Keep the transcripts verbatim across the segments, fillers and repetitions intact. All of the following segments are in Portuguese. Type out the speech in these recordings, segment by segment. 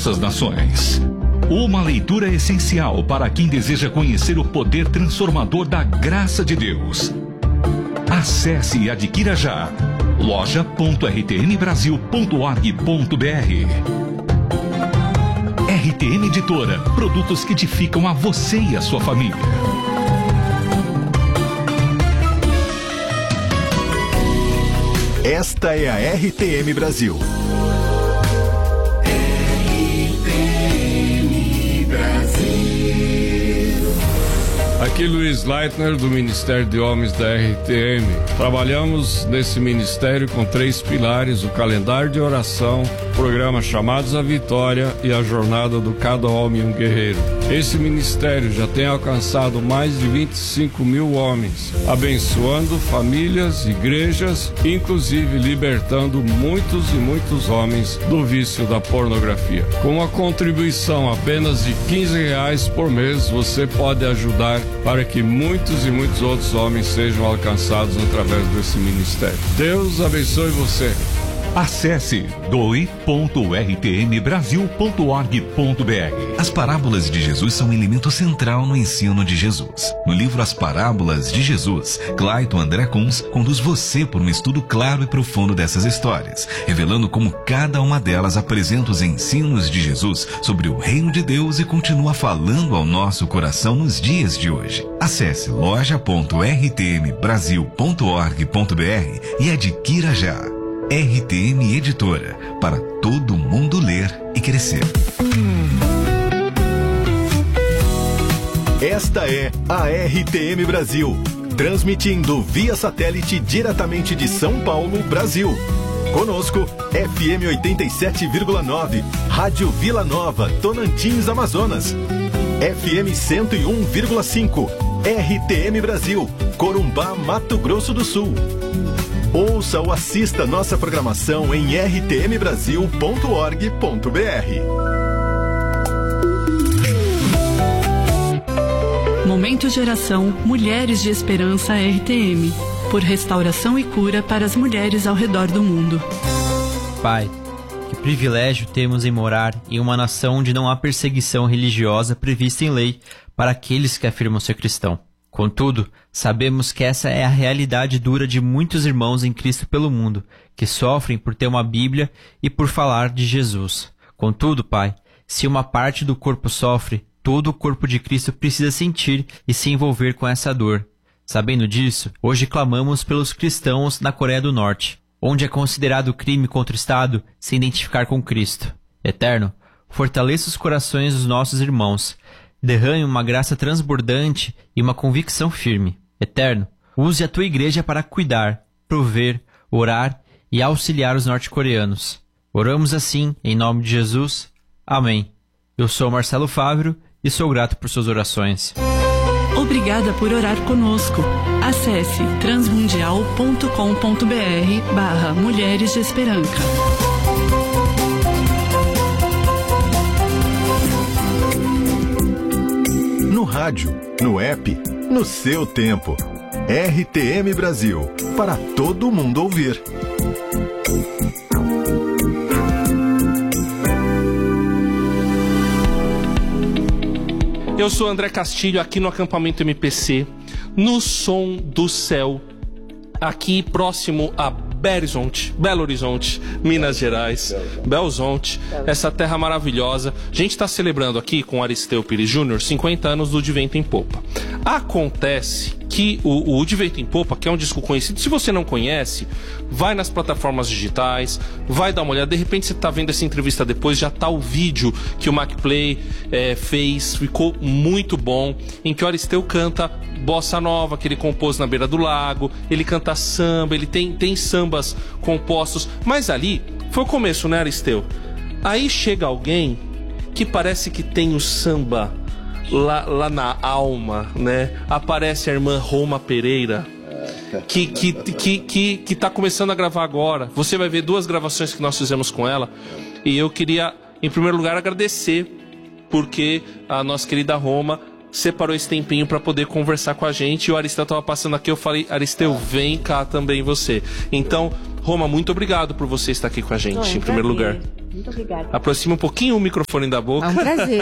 nossas nações. Uma leitura essencial para quem deseja conhecer o poder transformador da graça de Deus. Acesse e adquira já loja ponto r t m brasil ponto org ponto b r. R T M Editora, produtos que edificam a você e a sua família. Esta é a R T M Brasil. Aqui Luiz Leitner, do Ministério de Homens da R T M. Trabalhamos nesse ministério com três pilares: o calendário de oração, o programa Chamados à Vitória e a jornada do Cada Homem um Guerreiro. Esse ministério já tem alcançado mais de vinte e cinco mil homens, abençoando famílias, igrejas, inclusive libertando muitos e muitos homens do vício da pornografia. Com uma contribuição apenas de quinze reais por mês, você pode ajudar para que muitos e muitos outros homens sejam alcançados através desse ministério. Deus abençoe você. Acesse doe ponto r t m brasil ponto org ponto b r. As parábolas de Jesus são um elemento central no ensino de Jesus. No livro As Parábolas de Jesus, Clayton André Kunz conduz você por um estudo claro e profundo dessas histórias, revelando como cada uma delas apresenta os ensinos de Jesus sobre o reino de Deus e continua falando ao nosso coração nos dias de hoje. Acesse loja ponto r t m brasil ponto org ponto b r e adquira já. R T M Editora, para todo mundo ler e crescer. Esta é a R T M Brasil, transmitindo via satélite diretamente de São Paulo, Brasil. Conosco, F M oitenta e sete vírgula nove, Rádio Vila Nova, Tonantins, Amazonas. F M cento e um vírgula cinco, R T M Brasil, Corumbá, Mato Grosso do Sul. Ouça ou assista nossa programação em r t m brasil ponto org ponto b r. Momento de oração Mulheres de Esperança R T M, por restauração e cura para as mulheres ao redor do mundo. Pai, que privilégio temos em morar em uma nação onde não há perseguição religiosa prevista em lei para aqueles que afirmam ser cristão. Contudo, sabemos que essa é a realidade dura de muitos irmãos em Cristo pelo mundo, que sofrem por ter uma Bíblia e por falar de Jesus. Contudo, Pai, se uma parte do corpo sofre, todo o corpo de Cristo precisa sentir e se envolver com essa dor. Sabendo disso, hoje clamamos pelos cristãos na Coreia do Norte, onde é considerado crime contra o Estado se identificar com Cristo. Eterno, fortaleça os corações dos nossos irmãos, derrame uma graça transbordante e uma convicção firme. Eterno, use a tua igreja para cuidar, prover, orar e auxiliar os norte-coreanos. Oramos assim, em nome de Jesus. Amém. Eu sou Marcelo Fávero e sou grato por suas orações. Obrigada por orar conosco. Acesse transmundial ponto com ponto b r barra Mulheres de Esperança. No rádio, no app, no seu tempo. R T M Brasil, para todo mundo ouvir. Eu sou André Castilho, aqui no acampamento M P C, no Som do Céu, aqui próximo a Belo Horizonte, Belo Horizonte, Minas Gerais, Belo Horizonte, essa terra maravilhosa. A gente está celebrando aqui com Aristeu Pires Júnior cinquenta anos do De Vento em Popa. Acontece que o, o De Vento em Popa, que é um disco conhecido, se você não conhece, vai nas plataformas digitais, vai dar uma olhada. De repente você está vendo essa entrevista depois, já está o vídeo que o MacPlay é, fez, ficou muito bom, em que o Aristeu canta bossa nova, que ele compôs na beira do lago, ele canta samba, ele tem, tem sambas compostos, mas ali foi o começo, né, Aristeu? Aí chega alguém que parece que tem o samba lá, lá na alma, né? Aparece a irmã Roma Pereira, que, que, que, que, que tá começando a gravar agora. Você vai ver duas gravações que nós fizemos com ela, e eu queria, em primeiro lugar, agradecer, porque a nossa querida Roma separou esse tempinho para poder conversar com a gente, e o Aristeu tava passando aqui, eu falei, Aristeu, vem cá também você. Então, Roma, muito obrigado por você estar aqui com a gente, Não, em primeiro lugar. Muito obrigada. Aproxima um pouquinho o microfone da boca. É um prazer.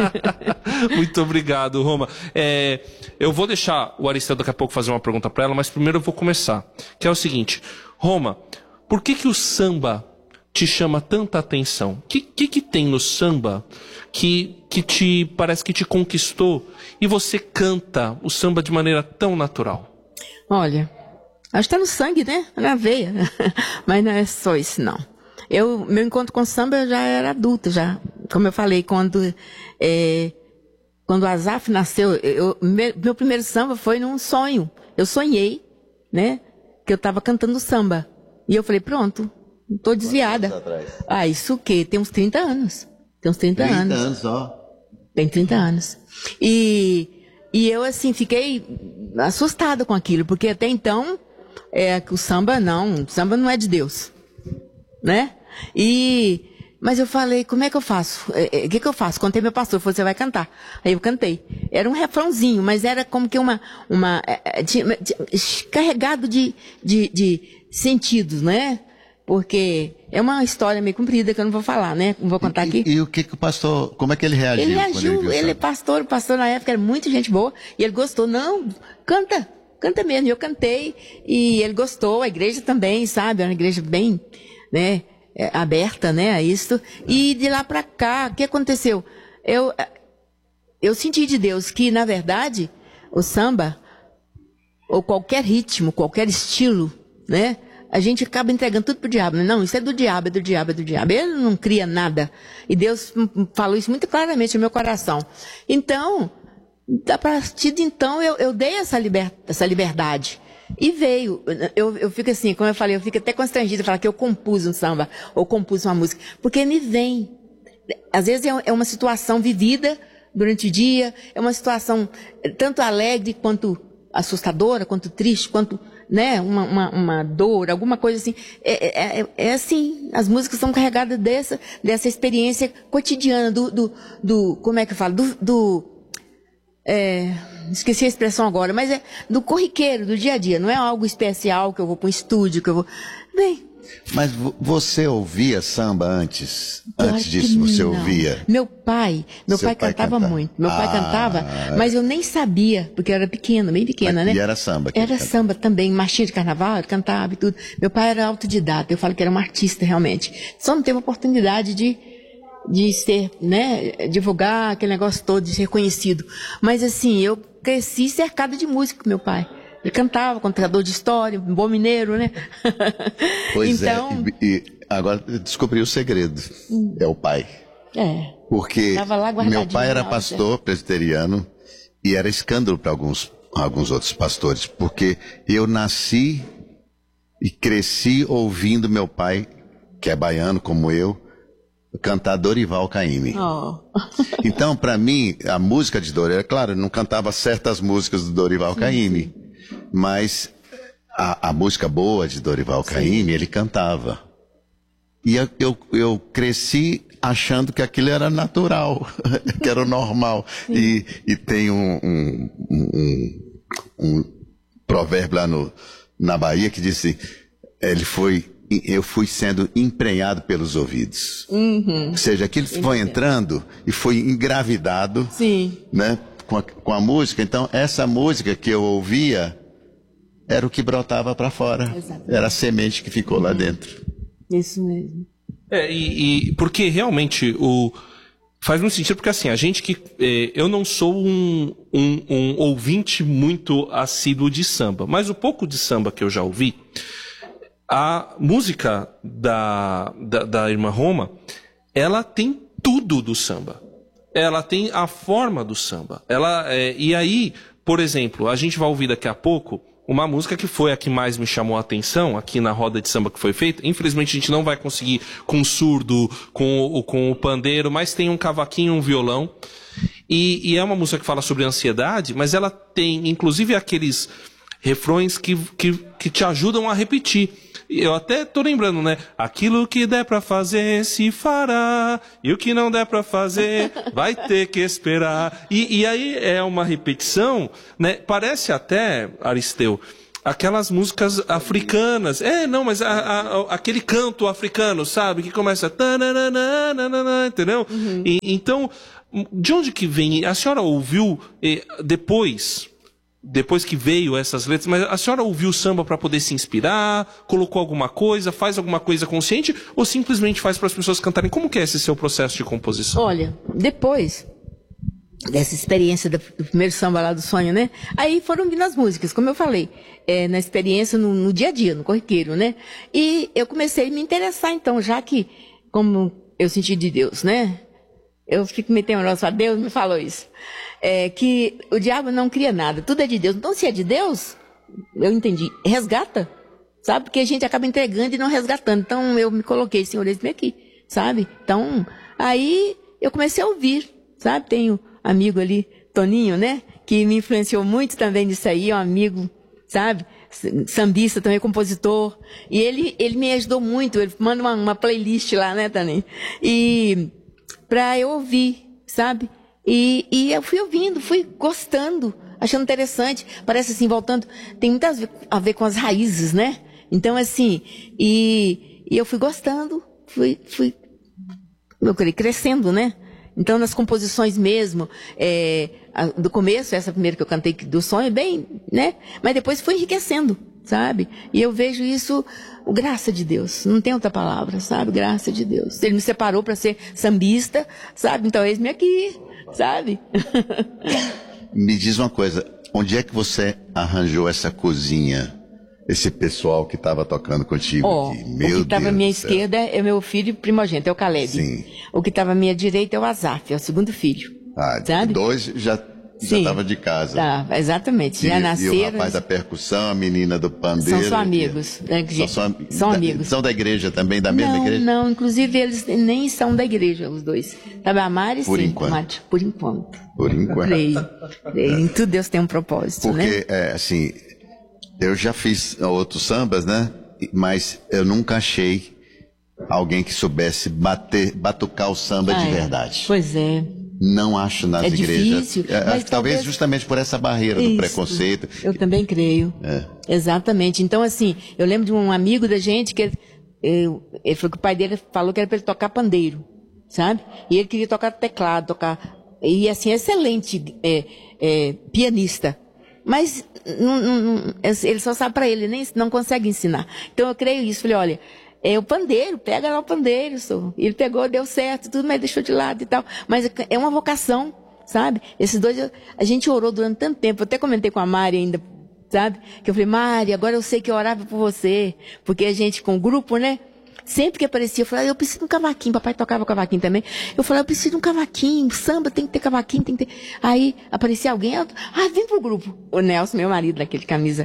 Muito obrigado, Roma. É, eu vou deixar o Aristeu daqui a pouco fazer uma pergunta para ela, mas primeiro eu vou começar. Que é o seguinte, Roma, por que que o samba te chama tanta atenção? O que, que que tem no samba que, que te parece que te conquistou e você canta o samba de maneira tão natural? Olha, acho que tá no sangue, né? Na veia. Mas não é só isso, não. Eu, meu encontro com samba eu já era adulta, já. Como eu falei, quando, é, quando o Azaf nasceu, eu, meu, meu primeiro samba foi num sonho. Eu sonhei, né? Que eu estava cantando samba. E eu falei, pronto, estou desviada. Ah, isso o quê? Tem uns trinta anos. Tem uns trinta anos. trinta anos, ó. Tem trinta anos. E, e eu, assim, fiquei assustada com aquilo, porque até então, é, o samba não, o samba não é de Deus, né? E, mas eu falei, como é que eu faço? O é, é, que que eu faço? Contei meu pastor, falou, você vai cantar. Aí eu cantei. Era um refrãozinho, mas era como que uma, uma, é, de, de, carregado de, de, de sentidos, né? Porque é uma história meio comprida que eu não vou falar, né? Não vou contar e, aqui. E, e o que que o pastor, como é que ele reagiu? Ele reagiu, ele, ele é pastor, o pastor na época era muito gente boa, e ele gostou, não, canta, canta mesmo. E eu cantei, e ele gostou, a igreja também, sabe? É uma igreja bem, né, é, aberta, né, a isso. E de lá pra cá, o que aconteceu? Eu, eu senti de Deus que, na verdade, o samba, ou qualquer ritmo, qualquer estilo, né, a gente acaba entregando tudo pro diabo. Não, isso é do diabo, é do diabo, é do diabo. Ele não cria nada. E Deus falou isso muito claramente no meu coração. Então, a partir de então, eu, eu dei essa, liber, essa liberdade. E veio. Eu, eu fico assim, como eu falei, eu fico até constrangida de falar que eu compus um samba, ou compus uma música. Porque me vem. Às vezes é, é uma situação vivida durante o dia, é uma situação tanto alegre quanto assustadora, quanto triste, quanto... né, uma, uma, uma dor, alguma coisa assim. É, é, é assim, as músicas são carregadas dessa, dessa experiência cotidiana, do, do, do como é que eu falo, do, do é, esqueci a expressão agora, mas é do corriqueiro, do dia a dia, não é algo especial que eu vou para um estúdio, que eu vou... Bem... Mas você ouvia samba antes? Claro Antes disso você não. ouvia? Meu pai, meu Seu pai, pai cantava cantava. muito. Meu pai Ah. cantava, mas eu nem sabia, porque eu era pequena, bem pequena, Mas- né? e era samba que ele Era cantava. samba também, marchinha de carnaval, ele cantava e tudo. Meu pai era autodidata, eu falo que era um artista realmente. Só não teve oportunidade de, de ser, né, divulgar aquele negócio todo, de ser conhecido. Mas assim, eu cresci cercada de música com meu pai. Ele cantava, contador de história, um bom mineiro, né? Pois então, é, e, e agora eu descobri o segredo. É o pai. é. Porque Tava lá guardadinho meu pai era na hora, pastor presbiteriano e era escândalo para alguns, alguns outros pastores, porque eu nasci e cresci ouvindo meu pai, que é baiano como eu, cantar Dorival Caymmi. Oh. Então, para mim, a música de Dorival, claro, eu não cantava certas músicas do Dorival Caymmi, mas a, a música boa de Dorival Caymmi, ele cantava. E eu, eu, eu cresci achando que aquilo era natural, que era o normal. E, e tem um, um, um, um provérbio lá no, na Bahia que diz assim, ele foi, eu fui sendo emprenhado pelos ouvidos. Uhum. Ou seja, aquilo foi entrando e foi engravidado, Sim. né, com a, com a música. Então, essa música que eu ouvia era o que brotava para fora. Exatamente. Era a semente que ficou lá dentro. Isso mesmo. É, e, e porque realmente o faz muito sentido, porque assim, a gente que é, eu não sou um, um, um ouvinte muito assíduo de samba, mas o pouco de samba que eu já ouvi, a música da, da, da irmã Roma, ela tem tudo do samba. Ela tem a forma do samba. Ela, é, e aí, por exemplo, a gente vai ouvir daqui a pouco uma música que foi a que mais me chamou a atenção aqui na roda de samba que foi feita. Infelizmente a gente não vai conseguir com o surdo, com o, com o pandeiro, mas tem um cavaquinho, um violão. E, e é uma música que fala sobre ansiedade, mas ela tem inclusive aqueles refrões que, que, que te ajudam a repetir. Eu até tô lembrando, né? Aquilo que der pra fazer se fará, e o que não der pra fazer vai ter que esperar. E, e aí é uma repetição, né? Parece até, Aristeu, aquelas músicas africanas. É, não, mas a, a, aquele canto africano, sabe? Que começa... Entendeu? Uhum. E, então, de onde que vem? A senhora ouviu eh, depois... Depois que veio essas letras, mas a senhora ouviu o samba para poder se inspirar? Colocou alguma coisa? Faz alguma coisa consciente? Ou simplesmente faz para as pessoas cantarem? Como que é esse seu processo de composição? Olha, depois dessa experiência do, do primeiro samba lá do sonho, né? Aí foram vindo as músicas, como eu falei, é, na experiência no, no dia a dia, no corriqueiro, né? E eu comecei a me interessar, então, já que, como eu senti de Deus, né? Eu fico meio temerosa, Deus me falou isso. É, que o diabo não cria nada, tudo é de Deus. Então, se é de Deus, eu entendi, resgata, sabe? Porque a gente acaba entregando e não resgatando. Então, eu me coloquei, Senhor, eis-me aqui, sabe? Então, aí eu comecei a ouvir, sabe? Tenho um amigo ali, Toninho, né? Que me influenciou muito também nisso aí, é um amigo, sabe? Sambista, também compositor. E ele, ele me ajudou muito, ele manda uma, uma playlist lá, né, Toninho? E pra eu ouvir, sabe? E, e eu fui ouvindo, fui gostando, achando interessante. Parece assim, voltando, tem muito a ver com as raízes, né? Então, assim, e, e eu fui gostando, fui, fui eu creio, crescendo, né? Então, nas composições mesmo, é, a, do começo, essa primeira que eu cantei do sonho, bem, né? Mas depois foi enriquecendo, sabe? E eu vejo isso, graça de Deus, não tem outra palavra, sabe? Graça de Deus. Ele me separou para ser sambista, sabe? Então, eis-me aqui, sabe? Me diz uma coisa, onde é que você arranjou essa cozinha, esse pessoal que estava tocando contigo oh, aqui? Meu o que estava à minha céu. esquerda é meu filho primogênito, é o Caleb. Sim. O que estava à minha direita é o Azaf, é o segundo filho. Ah, sabe? Dois já já estava de casa. Tá, exatamente. E, já nasceram. E o rapaz da percussão, a menina do pandeiro. São só amigos. Né, são, são, são da, amigos. São da igreja também, da mesma não, igreja? Não, inclusive eles nem são da igreja, os dois. Sabe, a Mari, por sim. Enquanto. Mari, por enquanto. Por enquanto. Creio. Creio. Em tudo Deus tem um propósito, Porque, né? é, assim, eu já fiz outros sambas, né? Mas eu nunca achei alguém que soubesse bater, batucar o samba ah, de verdade. É. Pois é. Não acho nas é igrejas. Difícil, é, mas talvez, talvez justamente por essa barreira Isso, do preconceito. Eu também creio. É. Exatamente. Então, assim, eu lembro de um amigo da gente que ele, ele, ele falou que o pai dele falou que era para ele tocar pandeiro, sabe? E ele queria tocar teclado, tocar. E assim, excelente é, é, pianista. Mas não, não, não, ele só sabe para ele, nem não consegue ensinar. Então eu creio isso. Falei, olha, é o pandeiro, pega lá o pandeiro, só. Ele pegou, deu certo, tudo, mas deixou de lado e tal. Mas é uma vocação, sabe? Esses dois, a gente orou durante tanto tempo. Eu até comentei com a Mari ainda, sabe? Que eu falei, Mari, agora eu sei que eu orava por você. Porque a gente, com o grupo, né? Sempre que aparecia, eu falava, eu preciso de um cavaquinho. Papai tocava cavaquinho também. Eu falava, eu preciso de um cavaquinho. Samba tem que ter cavaquinho, tem que ter. Aí aparecia alguém, eu, ah, vem pro grupo. O Nelson, meu marido, naquele camisa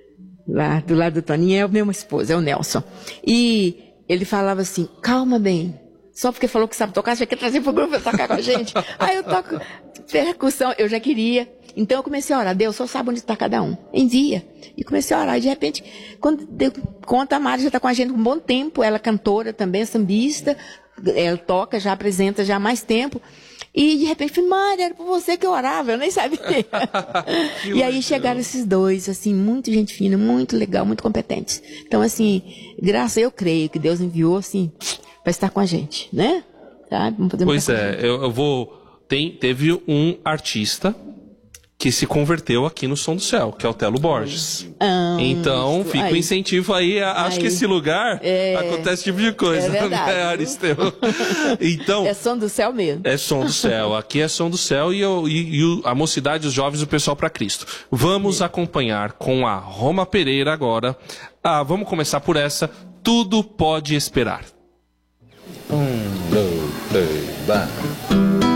lá do lado do Toninho, é o meu esposo, é o Nelson. E ele falava assim, calma bem. Só porque falou que sabe tocar, já quer trazer pro grupo pra tocar com a gente. Aí eu toco percussão, eu já queria. Então eu comecei a orar, Deus só sabe onde está cada um. Envia. E comecei a orar. E de repente, quando deu conta, a Mari já está com a gente há um bom tempo. Ela é cantora também, é sambista. Ela toca, já apresenta já há mais tempo. E de repente, falei, Mari, era por você que eu orava, eu nem sabia. E aí chegaram esses dois, assim, muito gente fina, muito legal, muito competentes. Então, assim, graças eu creio que Deus enviou, assim, para estar com a gente, né? Sabe? Vamos poder pois é, eu, eu vou... Tem, teve um artista que se converteu aqui no Som do Céu, que é o Telo Borges. Ah, então, isso. fica o Aí. incentivo aí. A, acho Aí. que esse lugar é, acontece esse tipo de coisa, é verdade, né, Aristeu? Então, é Som do Céu mesmo. É Som do Céu. Aqui é Som do Céu e, eu, e, e o, a mocidade, os jovens, o pessoal para Cristo. Vamos é. acompanhar com a Roma Pereira agora. Ah, vamos começar por essa. Tudo pode esperar. Um, dois, três, vai.